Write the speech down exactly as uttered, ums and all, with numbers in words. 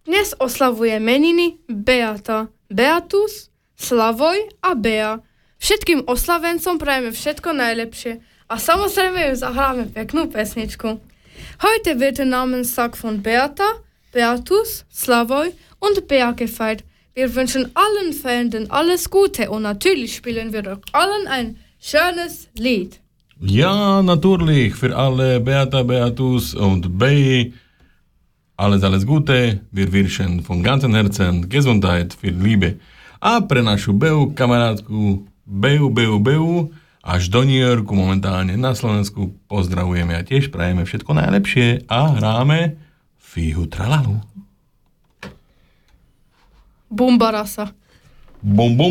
Dnes oslavuje meniny Beata, Beatus, Slavoj a Bea. Všetkým oslavencom prajeme všetko najlepšie a samozrejme ju zahráme peknú pesničku. Heute wird der Namenstag von Beata, Beatus, Slavoj und Bea gefeiert. Wir wünschen allen Feiernden alles Gute und natürlich spielen wir euch allen ein schönes Lied. Ja, natürlich, für alle Beata, Beatus und Bei alles, alles Gute. Wir wünschen von ganzem Herzen Gesundheit, viel Liebe. A pre našu Beu, kamarátku Beu, Beu, Beu, až do New Yorku, momentálne na Slovensku, pozdravujeme a tiež prajeme všetko najlepšie a hráme Fíhu tralalu. Bumbarasa. Bum, bum.